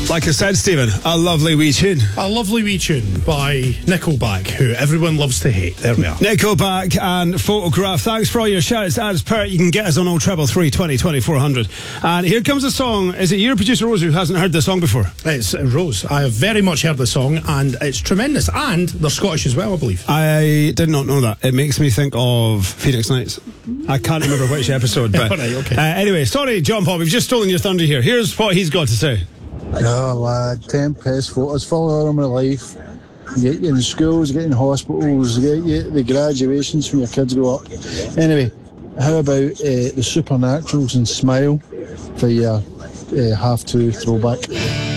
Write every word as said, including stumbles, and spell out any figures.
Like I said, Stephen, a lovely wee tune. A lovely wee tune by Nickelback, who everyone loves to hate. There we are. Nickelback and Photograph. Thanks for all your shouts. As per, you can get us on oh treble three, twenty, twenty-four hundred. And here comes a song. Is it your producer Rose who hasn't heard this song before? It's Rose. I have very much heard the song, and it's tremendous. And they're Scottish as well, I believe. I did not know that. It makes me think of Phoenix Nights. I can't remember which episode, but right, okay. uh, anyway, sorry, John Paul, we've just stolen your thunder here. Here's what he's got to say. Oh, lad, ten pest photos, follow on my life. Get you in schools, get you in hospitals, get you the graduations when your kids go up. Anyway, how about uh, the Supernaturals and Smile for your uh, half two throwback?